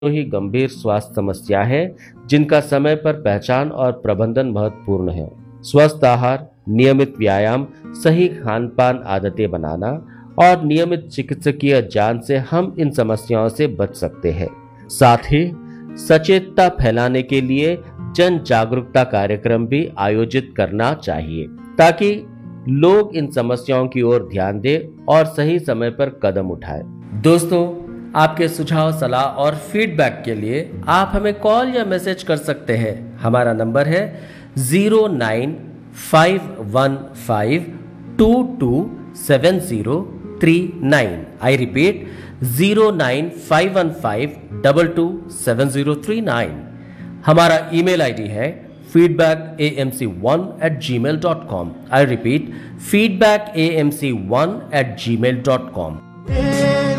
ही गंभीर स्वास्थ्य समस्या है जिनका समय पर पहचान और प्रबंधन महत्वपूर्ण है। स्वस्थ आहार, नियमित व्यायाम, सही खान पान आदतें बनाना और नियमित चिकित्सकीय जांच से हम इन समस्याओं से बच सकते हैं। साथ ही सचेतता फैलाने के लिए जन जागरूकता कार्यक्रम भी आयोजित करना चाहिए ताकि लोग इन समस्याओं की ओर ध्यान दें और सही समय पर कदम उठाएं। दोस्तों, आपके सुझाव, सलाह और फीडबैक के लिए आप हमें कॉल या मैसेज कर सकते हैं। हमारा नंबर है 09515227039। I repeat 09515227039। हमारा ईमेल आईडी है feedbackAMC1@gmail.com। I repeat feedbackAMC1@gmail.com।